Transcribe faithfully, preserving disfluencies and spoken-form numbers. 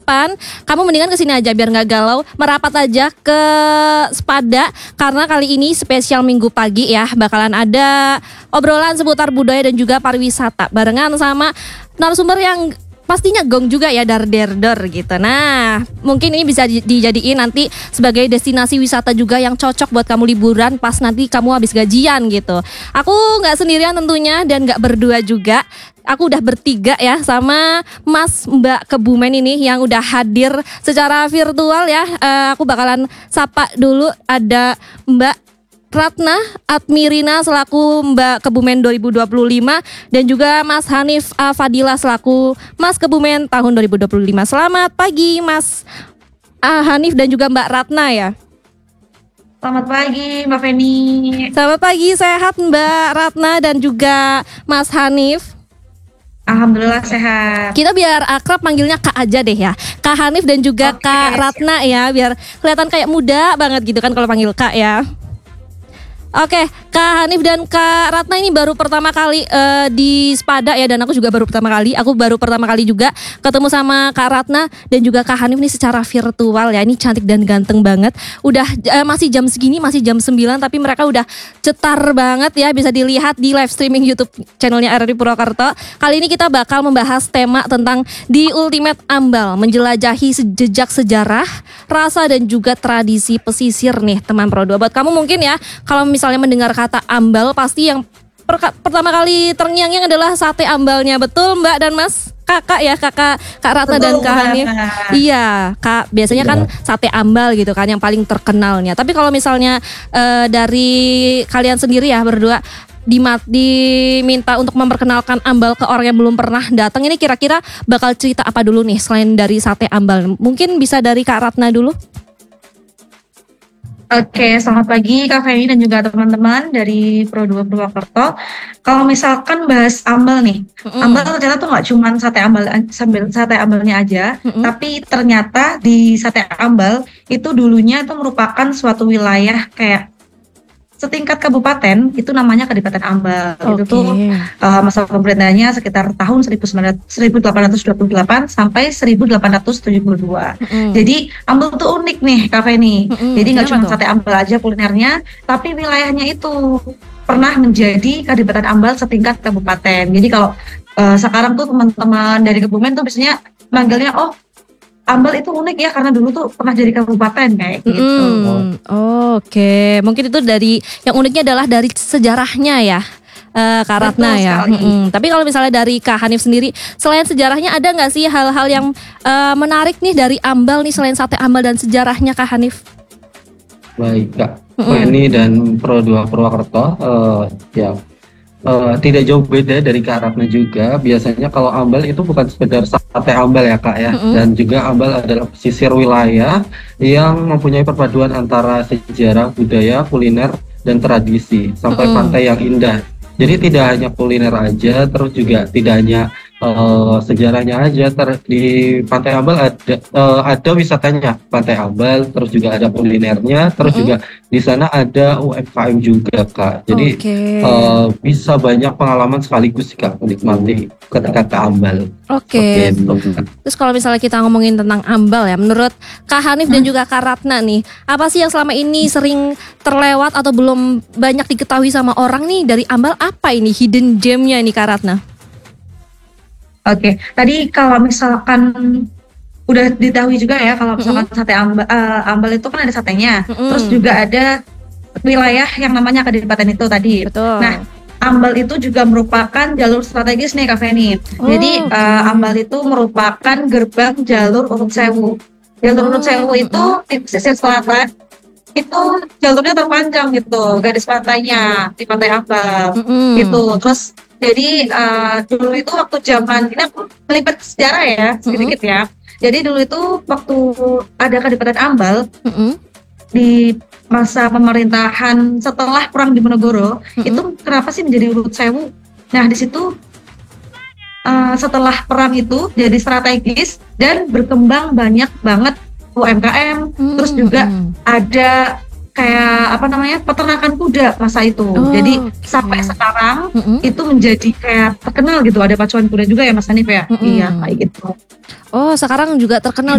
depan, kamu mendingan kesini aja biar nggak galau, merapat aja ke Spada karena kali ini spesial Minggu pagi ya, bakalan ada obrolan seputar budaya dan juga pariwisata barengan sama narasumber yang pastinya gong juga ya, dar der dor gitu. Nah, mungkin ini bisa dijadiin nanti sebagai destinasi wisata juga yang cocok buat kamu liburan pas nanti kamu habis gajian gitu. Aku nggak sendirian tentunya dan nggak berdua juga. Aku udah bertiga ya sama Mas Mbak Kebumen ini yang udah hadir secara virtual ya. Uh, aku bakalan sapa dulu, ada Mbak Ratna Admirina selaku Mbak Kebumen dua ribu dua puluh lima dan juga Mas Hanif uh, Fadila selaku Mas Kebumen tahun dua ribu dua puluh lima. Selamat pagi Mas uh, Hanif dan juga Mbak Ratna ya. Selamat pagi Mbak Feni. Selamat pagi, sehat Mbak Ratna dan juga Mas Hanif? Alhamdulillah sehat. Kita biar akrab manggilnya Kak aja deh ya. Kak Hanif dan juga Oke, Kak Ratna ya, biar kelihatan kayak muda banget gitu kan kalau panggil Kak ya. Oke, Kak Hanif dan Kak Ratna ini baru pertama kali uh, di Spada ya, dan aku juga baru pertama kali. Aku baru pertama kali juga ketemu sama Kak Ratna dan juga Kak Hanif ini secara virtual ya. Ini cantik dan ganteng banget. Udah uh, masih jam segini, masih jam sembilan, tapi mereka udah cetar banget ya. Bisa dilihat di live streaming YouTube channelnya R R I Purwokerto. Kali ini kita bakal membahas tema tentang The Ultimate Ambal, menjelajahi jejak sejarah, rasa dan juga tradisi pesisir nih teman Pro dua. Buat kamu mungkin ya, kalau misalnya mendengar kata ambal, pasti yang per- pertama kali terngiang-ngiang adalah sate ambalnya. Betul Mbak dan Mas? Kakak ya, kakak Kak Ratna dan Kak Hanif. Iya, Kak, biasanya kan sate ambal gitu kan yang paling terkenalnya. Tapi kalau misalnya uh, dari kalian sendiri ya berdua dimat- diminta untuk memperkenalkan ambal ke orang yang belum pernah datang, ini kira-kira bakal cerita apa dulu nih selain dari sate ambal? Mungkin bisa dari Kak Ratna dulu. Oke, selamat pagi Kak Feni dan juga teman-teman dari Pro dua Purwokerto. Kalau misalkan bahas ambal nih, mm. ambal ternyata tuh nggak cuma sate ambal sambil sate ambalnya aja, mm-hmm. tapi ternyata di sate ambal itu dulunya itu merupakan suatu wilayah kayak setingkat kabupaten, itu namanya Kadipaten Ambal. Okay. Itu tuh uh, masa pemerintahannya sekitar tahun seribu delapan ratus dua puluh delapan sampai seribu delapan ratus tujuh puluh dua. Mm-hmm. Jadi Ambal tuh unik nih Kak Feni. Mm-hmm. Jadi nggak cuma sate ambal aja kulinernya, tapi wilayahnya itu pernah menjadi Kadipaten Ambal setingkat kabupaten. Jadi kalau uh, sekarang tuh teman-teman dari Kebumen tuh biasanya manggilnya, oh Ambal itu unik ya karena dulu tuh pernah jadi kabupaten kayak gitu. Mm, oh, Oke, okay. Mungkin itu dari yang uniknya adalah dari sejarahnya ya, uh, Kak Ratna ya. Mm-mm. Tapi kalau misalnya dari Kak Hanif sendiri, selain sejarahnya ada nggak sih hal-hal yang uh, menarik nih dari Ambal nih selain sate ambal dan sejarahnya Kak Hanif? Baik Kak, Feni dan Pro dua Purwokerto, uh, ya. Uh, tidak jauh beda dari Kak Ratna juga. Biasanya kalau ambal itu bukan sekedar sate ambal ya Kak ya, mm-hmm. dan juga ambal adalah pesisir wilayah yang mempunyai perpaduan antara sejarah, budaya, kuliner, dan tradisi sampai mm-hmm. pantai yang indah. Jadi tidak hanya kuliner aja, terus juga tidak hanya uh, sejarahnya aja. Ter- di Pantai Ambal ada uh, ada wisatanya Pantai Ambal, terus juga ada kulinernya, terus mm-hmm. juga di sana ada U M K M juga Kak. Jadi okay. uh, bisa banyak pengalaman sekaligus Kak menikmati ketika ke Ambal. Oke. Okay. Okay. Terus kalau misalnya kita ngomongin tentang Ambal ya, menurut Kak Hanif hmm. dan juga Kak Ratna nih, apa sih yang selama ini sering terlewat atau belum banyak diketahui sama orang nih dari Ambal? Apa ini hidden gem-nya nih Kak Ratna? Oke, okay. Tadi kalau misalkan udah diketahui juga ya kalau misalkan mm-hmm. sate ambal, uh, ambal itu kan ada satenya, mm-hmm. terus juga ada wilayah yang namanya Kadipaten itu tadi. Betul. Nah, ambal itu juga merupakan jalur strategis nih Kak Feni. Oh, Jadi okay. uh, ambal itu merupakan gerbang jalur Urut Sewu. Jalur oh, Urut Sewu itu di pesisir selatan itu jalurnya terpanjang gitu, garis pantainya di Pantai Ambal mm-hmm. gitu. Terus jadi uh, dulu itu waktu zaman ini aku melipet sejarah ya sedikit mm-hmm. ya. Jadi dulu itu waktu ada Kadipaten Ambal mm-hmm. di masa pemerintahan setelah perang Diponegoro mm-hmm. itu kenapa sih menjadi Urut Sewu? Nah di situ uh, setelah perang itu jadi strategis dan berkembang banyak banget U M K M, hmm, terus juga hmm. ada kayak apa namanya peternakan kuda masa itu. Oh, jadi okay. sampai sekarang hmm. itu menjadi kayak terkenal gitu. Ada pacuan kuda juga ya Mas Hanif ya. Hmm. Iya kayak gitu. Oh sekarang juga terkenal